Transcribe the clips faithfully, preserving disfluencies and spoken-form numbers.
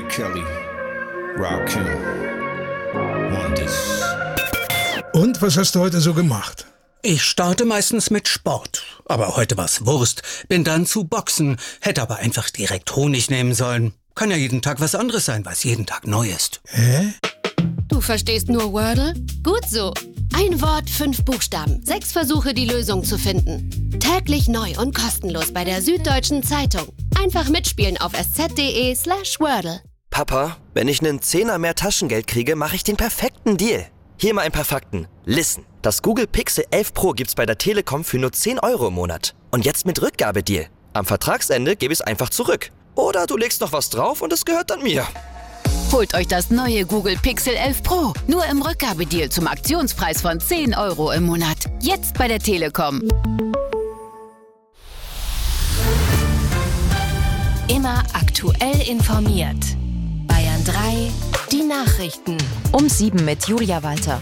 R. Kelly, Rakim, want this. Und was hast du heute so gemacht? Ich starte meistens mit Sport, aber heute war's Wurst. Bin dann zu Boxen, hätte aber einfach direkt Honig nehmen sollen. Kann ja jeden Tag was anderes sein, weil es jeden Tag neu ist. Hä? Du verstehst nur Wordle? Gut so. Ein Wort, fünf Buchstaben, sechs Versuche, die Lösung zu finden. Täglich neu und kostenlos bei der Süddeutschen Zeitung. Einfach mitspielen auf sz.de slash Wordle. Papa, wenn ich einen Zehner mehr Taschengeld kriege, mache ich den perfekten Deal. Hier mal ein paar Fakten. Listen, das Google Pixel elf Pro gibt's bei der Telekom für nur zehn Euro im Monat. Und jetzt mit Rückgabedeal. Am Vertragsende gebe ich es einfach zurück. Oder du legst noch was drauf und es gehört dann mir. Holt euch das neue Google Pixel elf Pro. Nur im Rückgabedeal zum Aktionspreis von zehn Euro im Monat. Jetzt bei der Telekom. Immer aktuell informiert. Bayern drei, die Nachrichten. Um sieben mit Julia Walter.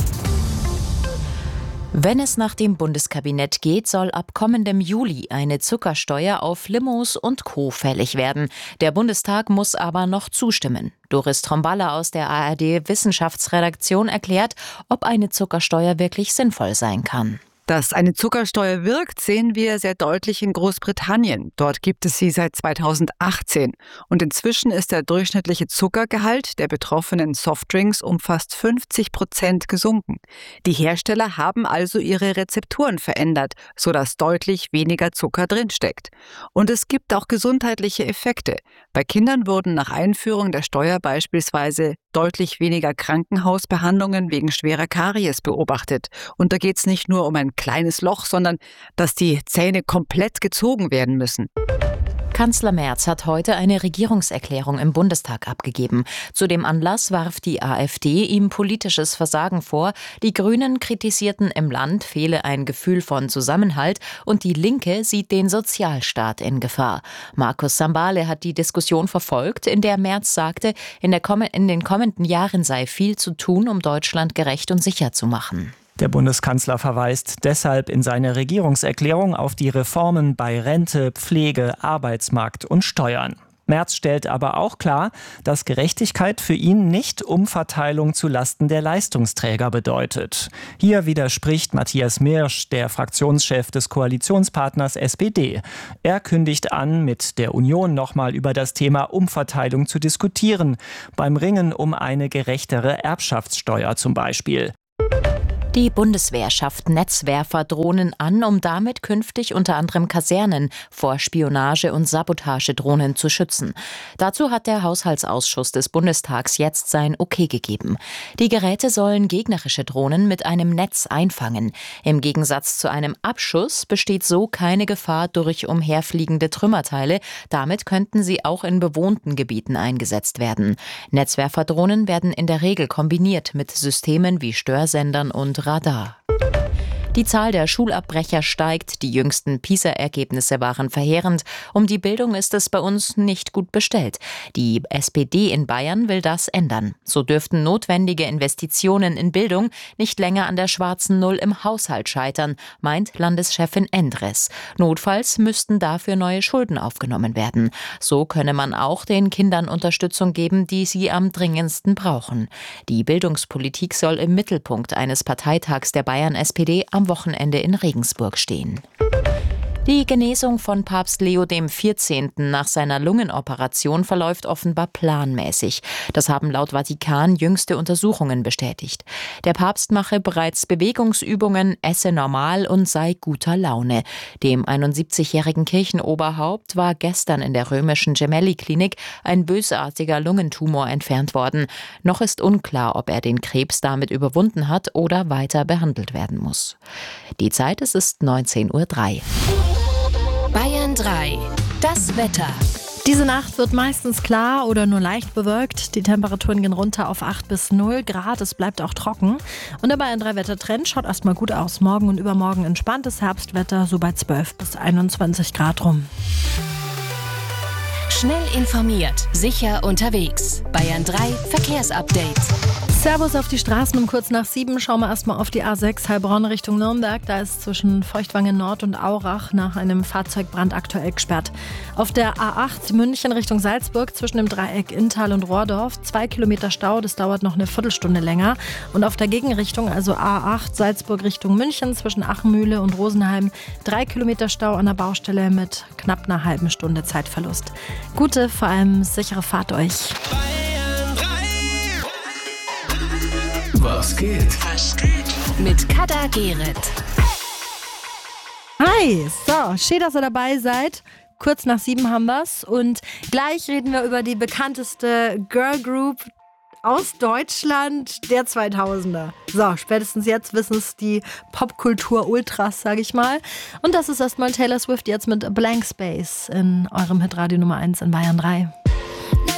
Wenn es nach dem Bundeskabinett geht, soll ab kommendem Juli eine Zuckersteuer auf Limos und Co. fällig werden. Der Bundestag muss aber noch zustimmen. Doris Tromballer aus der A R D-Wissenschaftsredaktion erklärt, ob eine Zuckersteuer wirklich sinnvoll sein kann. Dass eine Zuckersteuer wirkt, sehen wir sehr deutlich in Großbritannien. Dort gibt es sie seit zweitausendachtzehn. Und inzwischen ist der durchschnittliche Zuckergehalt der betroffenen Softdrinks um fast fünfzig Prozent gesunken. Die Hersteller haben also ihre Rezepturen verändert, sodass deutlich weniger Zucker drinsteckt. Und es gibt auch gesundheitliche Effekte. Bei Kindern wurden nach Einführung der Steuer beispielsweise deutlich weniger Krankenhausbehandlungen wegen schwerer Karies beobachtet. Und da geht es nicht nur um ein kleines Loch, sondern dass die Zähne komplett gezogen werden müssen. Kanzler Merz hat heute eine Regierungserklärung im Bundestag abgegeben. Zu dem Anlass warf die AfD ihm politisches Versagen vor. Die Grünen kritisierten, im Land fehle ein Gefühl von Zusammenhalt und die Linke sieht den Sozialstaat in Gefahr. Markus Sambale hat die Diskussion verfolgt, in der Merz sagte, in, der Kom- in den kommenden Jahren sei viel zu tun, um Deutschland gerecht und sicher zu machen. Der Bundeskanzler verweist deshalb in seiner Regierungserklärung auf die Reformen bei Rente, Pflege, Arbeitsmarkt und Steuern. Merz stellt aber auch klar, dass Gerechtigkeit für ihn nicht Umverteilung zu Lasten der Leistungsträger bedeutet. Hier widerspricht Matthias Mirsch, der Fraktionschef des Koalitionspartners S P D. Er kündigt an, mit der Union nochmal über das Thema Umverteilung zu diskutieren, beim Ringen um eine gerechtere Erbschaftssteuer zum Beispiel. Die Bundeswehr schafft Netzwerferdrohnen an, um damit künftig unter anderem Kasernen vor Spionage- und Sabotagedrohnen zu schützen. Dazu hat der Haushaltsausschuss des Bundestags jetzt sein Okay gegeben. Die Geräte sollen gegnerische Drohnen mit einem Netz einfangen. Im Gegensatz zu einem Abschuss besteht so keine Gefahr durch umherfliegende Trümmerteile. Damit könnten sie auch in bewohnten Gebieten eingesetzt werden. Netzwerferdrohnen werden in der Regel kombiniert mit Systemen wie Störsendern und Radar. Die Zahl der Schulabbrecher steigt. Die jüngsten PISA-Ergebnisse waren verheerend. Um die Bildung ist es bei uns nicht gut bestellt. Die S P D in Bayern will das ändern. So dürften notwendige Investitionen in Bildung nicht länger an der schwarzen Null im Haushalt scheitern, meint Landeschefin Endres. Notfalls müssten dafür neue Schulden aufgenommen werden. So könne man auch den Kindern Unterstützung geben, die sie am dringendsten brauchen. Die Bildungspolitik soll im Mittelpunkt eines Parteitags der Bayern S P D am Wochenende in Regensburg stehen. Die Genesung von Papst Leo dem vierzehnten nach seiner Lungenoperation verläuft offenbar planmäßig. Das haben laut Vatikan jüngste Untersuchungen bestätigt. Der Papst mache bereits Bewegungsübungen, esse normal und sei guter Laune. Dem einundsiebzigjährigen Kirchenoberhaupt war gestern in der römischen Gemelli-Klinik ein bösartiger Lungentumor entfernt worden. Noch ist unklar, ob er den Krebs damit überwunden hat oder weiter behandelt werden muss. Die Zeit, es ist neunzehn Uhr drei. Bayern drei, das Wetter. Diese Nacht wird meistens klar oder nur leicht bewölkt. Die Temperaturen gehen runter auf acht bis null Grad. Es bleibt auch trocken. Und der Bayern drei Wettertrend schaut erstmal gut aus. Morgen und übermorgen entspanntes Herbstwetter, so bei zwölf bis einundzwanzig Grad rum. Schnell informiert, sicher unterwegs. Bayern drei Verkehrsupdate. Servus auf die Straßen um kurz nach sieben. Schauen wir erstmal auf die A sechs Heilbronn Richtung Nürnberg. Da ist zwischen Feuchtwangen Nord und Aurach nach einem Fahrzeugbrand aktuell gesperrt. Auf der A acht München Richtung Salzburg zwischen dem Dreieck Inntal und Rohrdorf zwei Kilometer Stau. Das dauert noch eine Viertelstunde länger. Und auf der Gegenrichtung, also A acht Salzburg Richtung München zwischen Achenmühle und Rosenheim drei Kilometer Stau an der Baustelle mit knapp einer halben Stunde Zeitverlust. Gute, vor allem sichere Fahrt euch. Was geht? Was geht? Mit Kader Gerrit. Hi, so, schön, dass ihr dabei seid. Kurz nach sieben haben wir's und gleich reden wir über die bekannteste Girl Group aus Deutschland der zweitausender. So, spätestens jetzt wissen es die Popkultur-Ultras, sag ich mal. Und das ist erstmal Taylor Swift jetzt mit Blank Space in eurem Hitradio Nummer eins in Bayern drei.